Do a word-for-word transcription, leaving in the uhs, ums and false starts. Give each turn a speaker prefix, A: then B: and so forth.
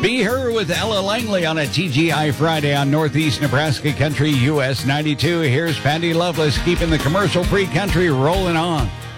A: Be Her with Ella Langley on a T G I Friday on Northeast Nebraska Country U S ninety-two. Here's Patty Loveless keeping the commercial-free country rolling on.